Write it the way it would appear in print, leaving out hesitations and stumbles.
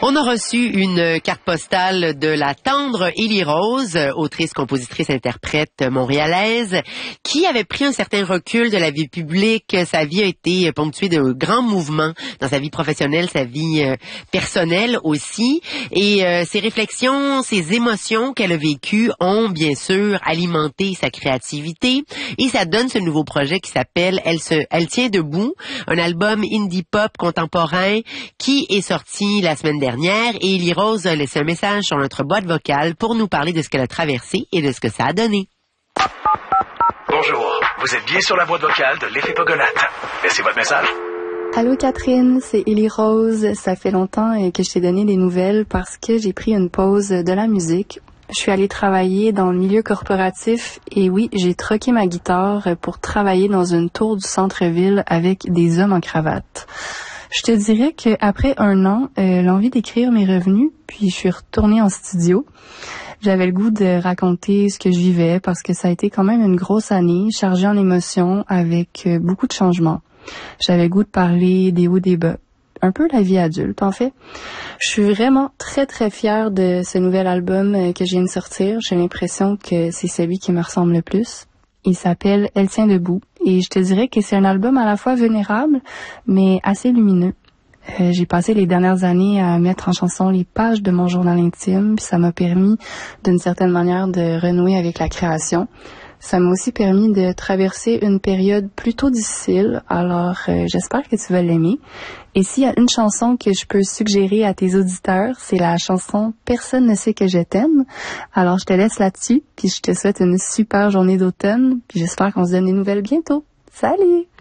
On a reçu une carte postale de la tendre Élie Rose, autrice, compositrice, interprète montréalaise, qui avait pris un certain recul de la vie publique. Sa vie a été ponctuée de grands mouvements dans sa vie professionnelle, sa vie personnelle aussi. Et ses réflexions, ses émotions qu'elle a vécues ont bien sûr alimenté sa créativité. Et ça donne ce nouveau projet qui s'appelle Elle tient debout, un album indie pop contemporain qui est sorti la semaine dernière. Et Élie Rose a laissé un message sur notre boîte vocale pour nous parler de ce qu'elle a traversé et de ce que ça a donné. Bonjour, vous êtes bien sur la boîte vocale de l'Effet Pogonate. Laissez votre message. Allô Catherine, c'est Élie Rose. Ça fait longtemps que je t'ai donné des nouvelles parce que j'ai pris une pause de la musique. Je suis allée travailler dans le milieu corporatif et oui, j'ai troqué ma guitare pour travailler dans une tour du centre-ville avec des hommes en cravate. Je te dirais qu'après 1 an, l'envie d'écrire m'est revenue, puis je suis retournée en studio. J'avais le goût de raconter ce que je vivais parce que ça a été quand même une grosse année, chargée en émotions, avec beaucoup de changements. J'avais le goût de parler des hauts des bas. Un peu la vie adulte, en fait. Je suis vraiment très, très fière de ce nouvel album que je viens de sortir. J'ai l'impression que c'est celui qui me ressemble le plus. Il s'appelle Elle tient debout et je te dirais que c'est un album à la fois vulnérable mais assez lumineux. J'ai passé les dernières années à mettre en chanson les pages de mon journal intime, puis ça m'a permis d'une certaine manière de renouer avec la création. Ça m'a aussi permis de traverser une période plutôt difficile, alors j'espère que tu vas l'aimer. Et s'il y a une chanson que je peux suggérer à tes auditeurs, c'est la chanson « Personne ne sait que je t'aime ». Alors je te laisse là-dessus, puis je te souhaite une super journée d'automne, puis j'espère qu'on se donne des nouvelles bientôt. Salut!